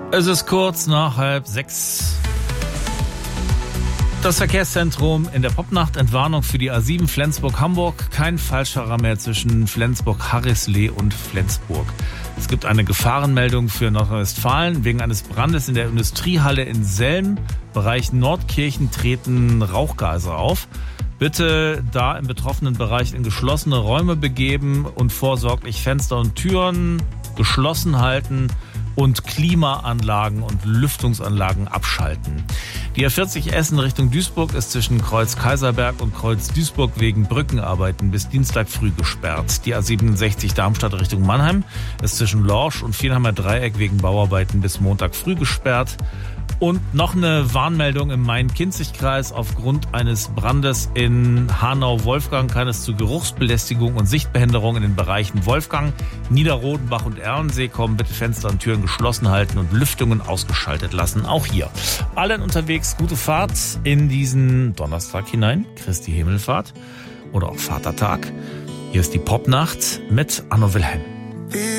Es ist kurz nach 5:30. Das Verkehrszentrum in der Popnacht. Entwarnung für die A7 Flensburg-Hamburg. Kein Falschfahrer mehr zwischen Flensburg-Harrislee und Flensburg. Es gibt eine Gefahrenmeldung für Nordrhein-Westfalen. Wegen eines Brandes in der Industriehalle in Selm, Bereich Nordkirchen, treten Rauchgase auf. Bitte da im betroffenen Bereich in geschlossene Räume begeben und vorsorglich Fenster und Türen geschlossen halten und Klimaanlagen und Lüftungsanlagen abschalten. Die A40 Essen Richtung Duisburg ist zwischen Kreuz Kaiserberg und Kreuz Duisburg wegen Brückenarbeiten bis Dienstag früh gesperrt. Die A67 Darmstadt Richtung Mannheim ist zwischen Lorsch und Vielheimer Dreieck wegen Bauarbeiten bis Montag früh gesperrt. Und noch eine Warnmeldung im Main-Kinzig-Kreis. Aufgrund eines Brandes in Hanau-Wolfgang kann es zu Geruchsbelästigung und Sichtbehinderung in den Bereichen Wolfgang, Niederrodenbach und Erlensee kommen. Bitte Fenster und Türen geschlossen halten und Lüftungen ausgeschaltet lassen. Auch hier. Allen unterwegs gute Fahrt in diesen Donnerstag hinein. Christi Himmelfahrt oder auch Vatertag. Hier ist die Popnacht mit Anno Wilhelm.